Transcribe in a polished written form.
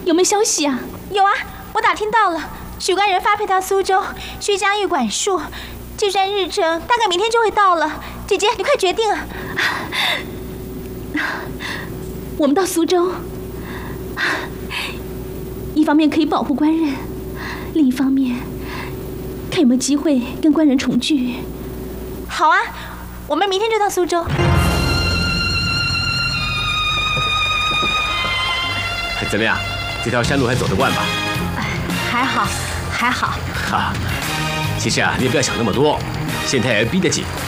有没有消息啊？ 有啊，我打听到了，许官人发配到苏州，需将玉管束，计算日程，大概明天就会到了。姐姐，你快决定啊！ 我们到苏州，一方面可以保护官人，另一方面看有没有机会跟官人重聚。 好啊，我们明天就到苏州。 怎么样？这条山路还走得惯吧？ 还好，还好。 哈，其实啊，你也不要想那么多，县太爷逼得紧，